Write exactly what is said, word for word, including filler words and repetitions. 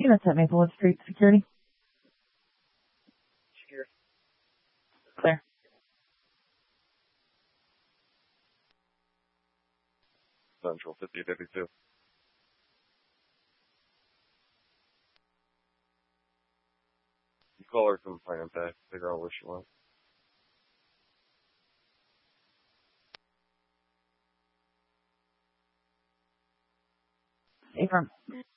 Units at Maplewood Street, security. Secure. Clear. Central fifty fifty-two. You call her complaint back, figure out what she wants. Affirm.